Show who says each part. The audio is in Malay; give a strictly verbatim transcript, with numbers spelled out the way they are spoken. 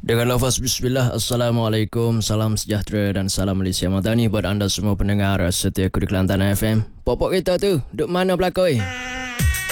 Speaker 1: Dengan lafaz bismillah, Assalamualaikum, salam sejahtera dan salam Malaysia Madani buat anda semua pendengar setia Kudu Kelantan F M. Popok kita tu, duk mana belakang?